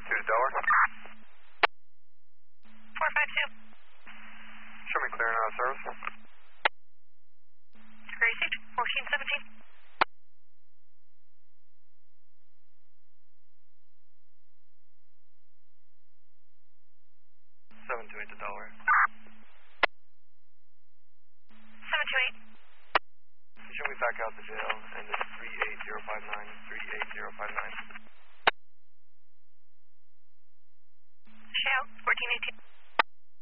2 to Delaware. 452. Show me clear and out of service. Received. 1417. 728 to Delaware. 728. Show me back out to jail, and it's 38059, 38059. Shout. 1418.